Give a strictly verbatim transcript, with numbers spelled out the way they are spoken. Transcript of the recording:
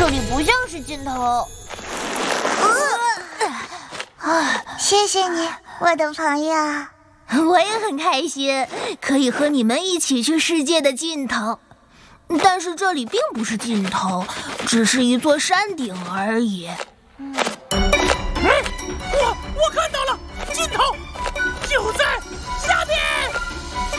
这里不像是尽头。 啊，谢谢你，我的朋友。 我也很开心，可以和你们一起去世界的尽头。但是这里并不是尽头，只是一座山顶而已。嗯